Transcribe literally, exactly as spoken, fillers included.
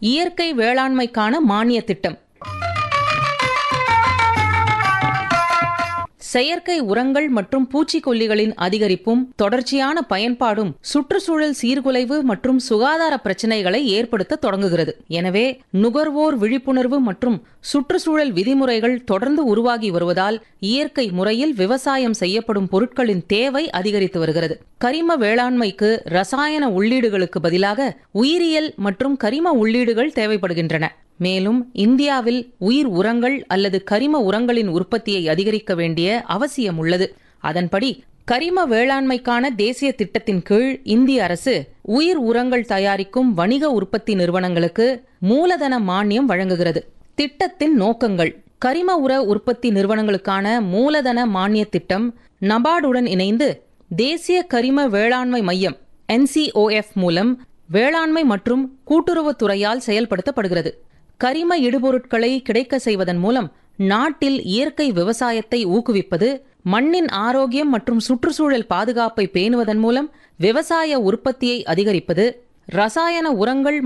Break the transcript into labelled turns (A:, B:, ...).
A: இயற்கை வேளாண்மைக்கான மானிய திட்டம். செயற்கை உரங்கள் மற்றும் பூச்சிக்கொல்லிகளின் அதிகரிப்பும் தொடர்ச்சியான பயன்பாடும் சுற்றுச்சூழல் சீர்குலைவு மற்றும் சுகாதார பிரச்சினைகளை ஏற்படுத்த தொடங்குகிறது. எனவே நுகர்வோர் விழிப்புணர்வு மற்றும் சுற்றுச்சூழல் விதிமுறைகள் தொடர்ந்து உருவாகி வருவதால் இயற்கை முறையில் விவசாயம் செய்யப்படும் பொருட்களின் தேவை அதிகரித்து வருகிறது. கரிம வேளாண்மைக்கு ரசாயன உள்ளீடுகளுக்கு பதிலாக உயிரியல் மற்றும் கரிம உள்ளீடுகள் தேவைப்படுகின்றன. மேலும் இந்தியாவில் உயிர் உரங்கள் அல்லது கரிம உரங்களின் உற்பத்தியை அதிகரிக்க வேண்டிய அவசியம் உள்ளது. அதன்படி கரிம வேளாண்மைக்கான தேசிய திட்டத்தின் கீழ் இந்திய அரசு உயிர் உரங்கள் தயாரிக்கும் வணிக உற்பத்தி நிறுவனங்களுக்கு மூலதன மானியம் வழங்குகிறது. திட்டத்தின் நோக்கங்கள்: கரிம உர உற்பத்தி நிறுவனங்களுக்கான மூலதன மானிய திட்டம் நபார்டுடன் இணைந்து தேசிய கரிம வேளாண்மை மையம் என் சி ஓ எஃப் மூலம் வேளாண்மை மற்றும் கூட்டுறவுத்துறையால் செயல்படுத்தப்படுகிறது. கரிம இடுபொருட்களை கிடைக்க செய்வதன் மூலம் நாட்டில் இயற்கை விவசாயத்தை ஊக்குவிப்பது, மண்ணின் ஆரோக்கியம் மற்றும் சுற்றுச்சூழல் பாதுகாப்பை பேணுவதன் மூலம் விவசாய உற்பத்தியை அதிகரிப்பது, ரசாயன உரங்கள்